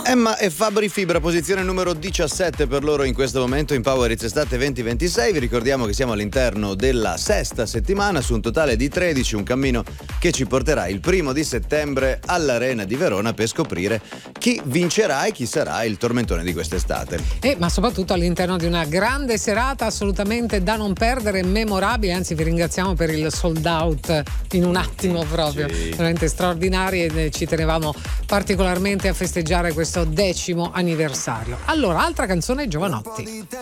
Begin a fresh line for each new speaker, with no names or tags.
Emma e Fabri Fibra, posizione numero 17 per loro in questo momento in Power Hits Estate 2026. Vi ricordiamo che siamo all'interno della sesta settimana su un totale di 13, un cammino che ci porterà il 1 settembre all'Arena di Verona per scoprire chi vincerà e chi sarà il tormentone di quest'estate.
Ma soprattutto all'interno di una grande serata assolutamente da non perdere, memorabile, anzi vi ringraziamo per il sold out in un attimo proprio,
sì,
veramente straordinari, e ci tenevamo particolarmente a festeggiare questo 10° anniversario. Allora, altra canzone, Giovanotti.